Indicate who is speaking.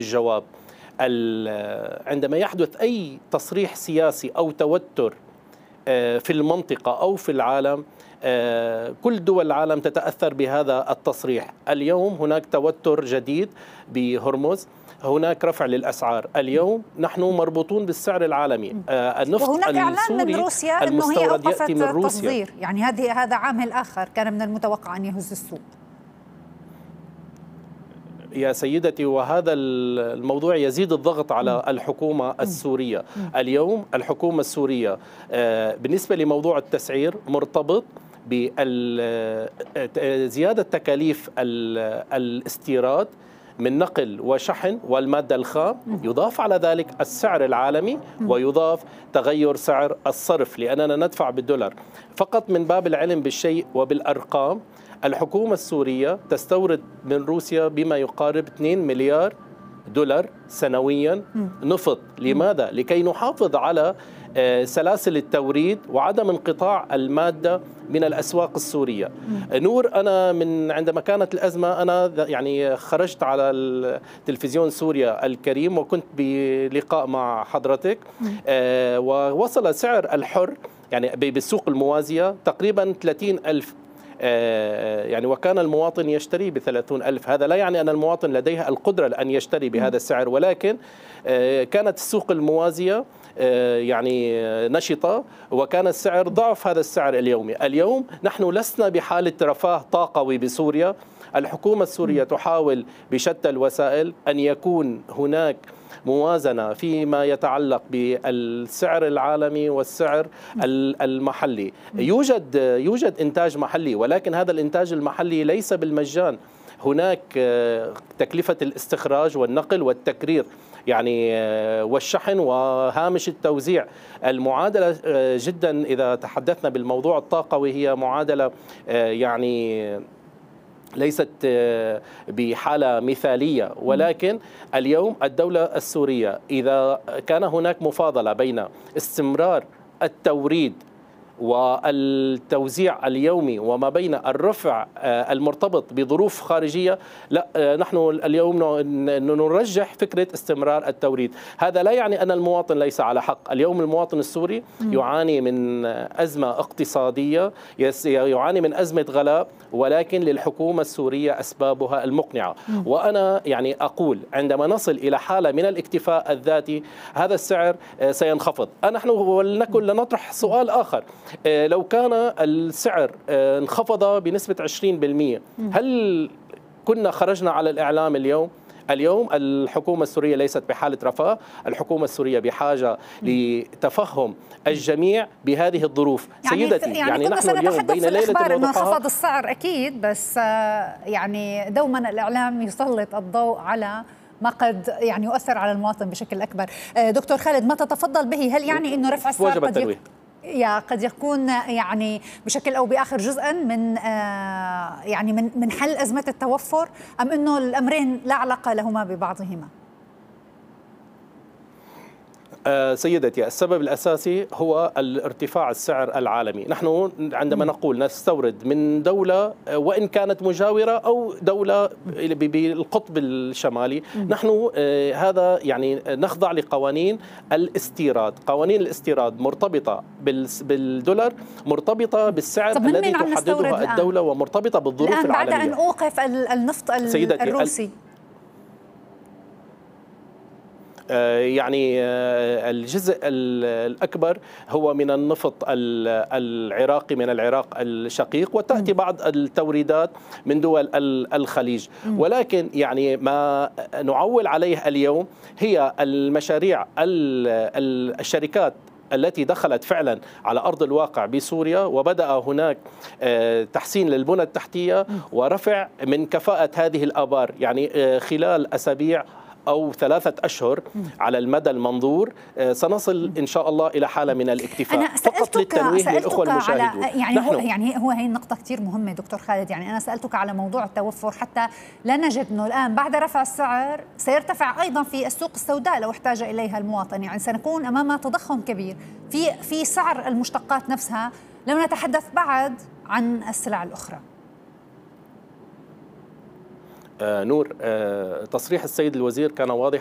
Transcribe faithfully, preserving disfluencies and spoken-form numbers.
Speaker 1: الجواب. عندما يحدث أي تصريح سياسي أو توتر في المنطقة أو في العالم، كل دول العالم تتأثر بهذا التصريح. اليوم هناك توتر جديد بهرمز، هناك رفع للأسعار. اليوم نحن مربوطون بالسعر العالمي.
Speaker 2: النفط وهناك إعلان من روسيا أنه هي أوقفت التصدير، يعني هذه هذا عامل آخر كان من المتوقع أن يهز السوق.
Speaker 1: يا سيدتي، وهذا الموضوع يزيد الضغط على الحكومة السورية. اليوم الحكومة السورية بالنسبة لموضوع التسعير مرتبط بزيادة تكاليف الاستيراد من نقل وشحن والمادة الخام، يضاف على ذلك السعر العالمي ويضاف تغير سعر الصرف لأننا ندفع بالدولار. فقط من باب العلم بالشيء وبالأرقام، الحكومة السورية تستورد من روسيا بما يقارب اثنين مليار دولار سنويا نفط. لماذا؟ لكي نحافظ على سلاسل التوريد وعدم انقطاع المادة من الأسواق السورية. نور، أنا من عندما كانت الأزمة أنا يعني خرجت على التلفزيون سوريا الكريم وكنت بلقاء مع حضرتك، ووصل سعر الحر يعني بالسوق الموازية تقريبا ثلاثين ألف، يعني وكان المواطن يشتري بثلاثون ألف. هذا لا يعني أن المواطن لديه القدرة أن يشتري بهذا السعر، ولكن كانت السوق الموازية يعني نشطة وكان السعر ضعف هذا السعر اليومي. اليوم نحن لسنا بحالة رفاه طاقوي بسوريا. الحكومة السورية تحاول بشتى الوسائل أن يكون هناك موازنة فيما يتعلق بالسعر العالمي والسعر المحلي. يوجد يوجد إنتاج محلي، ولكن هذا الإنتاج المحلي ليس بالمجان. هناك تكلفة الاستخراج والنقل والتكرير يعني والشحن وهامش التوزيع. المعادلة جدا إذا تحدثنا بالموضوع الطاقوي هي معادلة يعني ليست بحالة مثالية، ولكن اليوم الدولة السورية إذا كان هناك مفاضلة بين استمرار التوريد والتوزيع اليومي وما بين الرفع المرتبط بظروف خارجية، لا، نحن اليوم نرجح فكرة استمرار التوريد. هذا لا يعني أن المواطن ليس على حق. اليوم المواطن السوري يعاني من أزمة اقتصادية، يعاني من أزمة غلاء، ولكن للحكومة السورية أسبابها المقنعة. وأنا يعني أقول عندما نصل إلى حالة من الاكتفاء الذاتي هذا السعر سينخفض. نحن ولنكن لنطرح سؤال آخر، لو كان السعر انخفض بنسبة عشرين بالمئة هل كنا خرجنا على الإعلام اليوم؟ اليوم الحكومة السورية ليست بحالة رفاه، الحكومة السورية بحاجة لتفهم الجميع بهذه الظروف.
Speaker 2: يعني
Speaker 1: سيدتي،
Speaker 2: يعني,
Speaker 1: يعني
Speaker 2: نحن
Speaker 1: اليوم بين
Speaker 2: ليلة انه انخفض السعر أكيد، بس يعني دوما الإعلام يسلط الضوء على ما قد يعني يؤثر على المواطن بشكل أكبر. دكتور خالد، ما تتفضل به، هل يعني أنه رفع السعر قد يكون يا قد يكون يعني بشكل او باخر جزءا من آه يعني من من حل ازمه التوفر، ام انه الامرين لا علاقه لهما ببعضهما؟
Speaker 1: آه سيدتي، السبب الأساسي هو الارتفاع السعر العالمي. نحن عندما نقول نستورد من دولة وإن كانت مجاورة أو دولة بالقطب الشمالي، نحن آه هذا يعني نخضع لقوانين الاستيراد. قوانين الاستيراد مرتبطة بالدولار، مرتبطة بالسعر الذي تحدده الدولة ومرتبطة بالظروف
Speaker 2: الآن
Speaker 1: العالمية.
Speaker 2: بعد أن أوقف النفط الروسي،
Speaker 1: يعني الجزء الأكبر هو من النفط العراقي من العراق الشقيق، وتأتي بعض التوريدات من دول الخليج. ولكن يعني ما نعول عليه اليوم هي المشاريع الشركات التي دخلت فعلا على أرض الواقع بسوريا، وبدأ هناك تحسين للبنى التحتية ورفع من كفاءة هذه الآبار. يعني خلال أسابيع أو ثلاثة أشهر على المدى المنظور سنصل إن شاء الله إلى حالة من الاكتفاء.
Speaker 2: أنا
Speaker 1: فقط للتنويه للأخوة المشاهدين،
Speaker 2: يعني هو يعني هو هي النقطة كثير مهمة دكتور خالد. يعني أنا سألتك على موضوع التوفر حتى لا نجد أنه الآن بعد رفع السعر سيرتفع أيضا في السوق السوداء لو احتاج إليها المواطن. يعني سنكون أمام تضخم كبير في في سعر المشتقات نفسها، لم نتحدث بعد عن السلع الأخرى.
Speaker 1: نور، تصريح السيد الوزير كان واضحا